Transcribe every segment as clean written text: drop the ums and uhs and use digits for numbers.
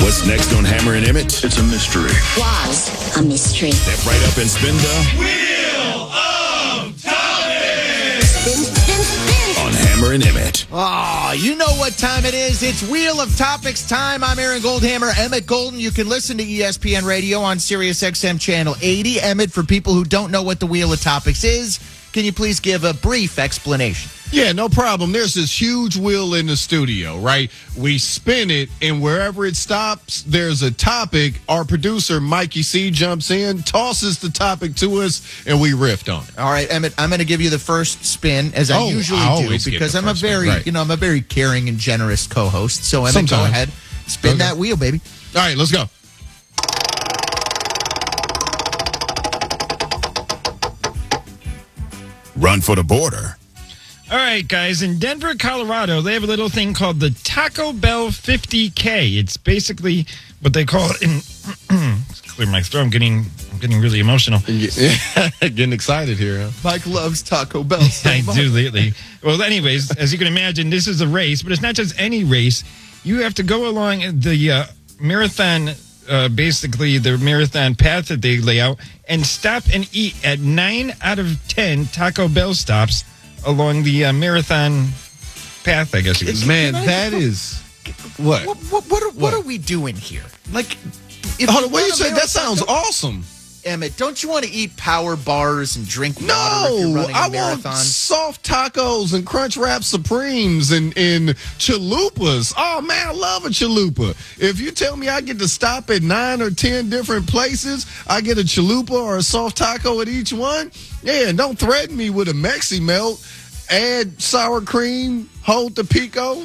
What's next on Hammer and Emmett? It's a mystery. Was a mystery. Step right up and spin the Wheel of Topics! Spin, spin, spin. on Hammer and Emmett. Oh, you know what time it is. It's Wheel of Topics time. I'm Aaron Goldhammer. Emmett Golden. You can listen to ESPN Radio on Sirius XM Channel 80. Emmett, for people who don't know what the Wheel of Topics is, can you please give a brief explanation? Yeah, no problem. There's this huge wheel in the studio, right? We spin it, and wherever it stops, there's a topic. Our producer, Mikey C, jumps in, tosses the topic to us, and we riffed on it. All right, Emmett, I'm going to give you the first spin, as I usually do, because I'm a very, I'm a very caring and generous co-host. So, Emmett, Sometimes. go ahead. Spin that wheel, baby. All right, let's go. Run for the border. All right, guys. In Denver, Colorado, they have a little thing called the Taco Bell 50K. It's basically what they call it in... clear my throat. I'm getting really emotional. Getting excited here, huh? Mike loves Taco Bell so I much. do lately. Well, anyways, as you can imagine, this is a race, but it's not just any race. You have to go along the marathon, basically the marathon path that they lay out, and stop and eat at 9 out of 10 Taco Bell stops along the marathon path, I guess you could say. Man, that is... What? What are we doing here? Like, if Hold on, what run you a said? That marathon, sounds awesome. Emmett, don't you want to eat power bars and drink water if you're No, running a I want marathon? soft tacos and Crunch Wrap Supremes and chalupas. Oh, man, I love a chalupa. If you tell me I get to stop at 9 or 10 different places, I get a chalupa or a soft taco at each one, yeah, and don't threaten me with a Mexi Melt, add sour cream, hold the pico.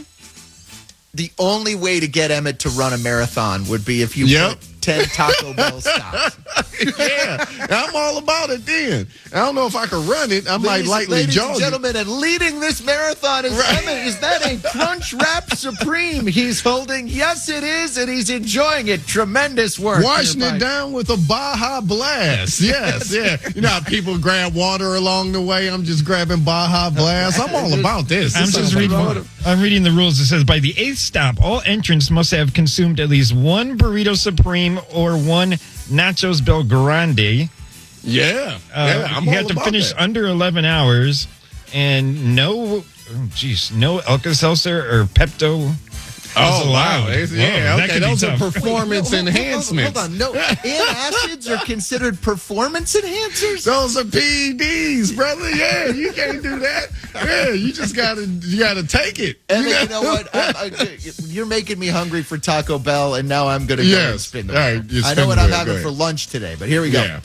The only way to get Emmett to run a marathon would be if you put 10 Taco Bell stops. Yeah, I'm all about it then. I don't know if I can run it. I might lightly Ladies jog and it. gentlemen, and leading this marathon is Emmett. Is that a Crunch Wrap Supreme he's holding? Yes, it is, and he's enjoying it. Tremendous work. Washing it down with a Baja Blast. Yes, yeah. You know how people grab water along the way? I'm just grabbing Baja Blast. I'm all about this. I'm reading the rules. It says, by the 8th stop, all entrants must have consumed at least one Burrito Supreme or one Nachos Bel Grande. Yeah. I'm you all have to about finish that. under 11 hours, and no Alka-Seltzer or Pepto is allowed. Yeah, that okay. could be Those are tough. performance enhancements. Hold on. No, antacids are considered performance enhancers? Those are PEDs, brother. Yeah, you can't do that. Yeah, you just gotta take it. And you know what? You're making me hungry for Taco Bell, and now I'm going to go and spin the All right, wheel. I know what I'm having for lunch today, but here we go. Yeah.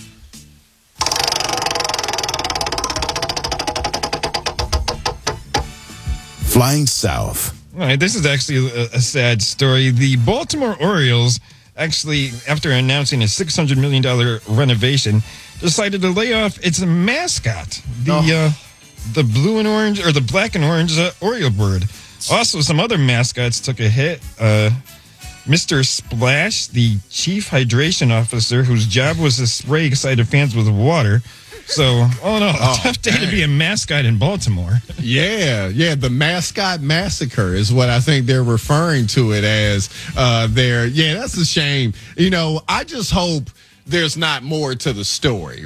Flying south. All right, this is actually a sad story. The Baltimore Orioles, actually, after announcing a $600 million renovation, decided to lay off its mascot, the blue and orange, or the black and orange Oriole bird. Also, some other mascots took a hit. Mr. Splash, the chief hydration officer, whose job was to spray excited fans with water. So, tough day to be a mascot in Baltimore. Yeah, the mascot massacre is what I think they're referring to it as there. Yeah, that's a shame. You know, I just hope there's not more to the story.